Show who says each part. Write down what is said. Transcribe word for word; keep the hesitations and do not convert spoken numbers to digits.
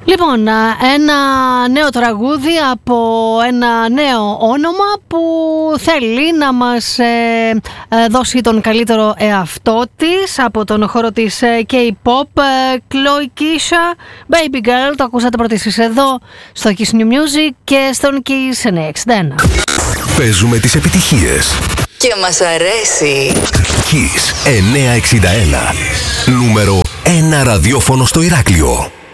Speaker 1: Λοιπόν, ένα νέο τραγούδι από ένα νέο όνομα που θέλει να μας ε, ε, δώσει τον καλύτερο εαυτό της από τον χώρο της ε, K-pop. ε, Chloe Kisha, Baby Girl, το ακούσατε πρώτη εσείς εδώ στο Kiss New Music και στον Kiss εννιακόσια εξήντα ένα.
Speaker 2: Παίζουμε τις επιτυχίες
Speaker 3: και μας αρέσει.
Speaker 2: Kiss εννιακόσια εξήντα ένα, νούμερο ένα ραδιόφωνο στο Ηράκλειο.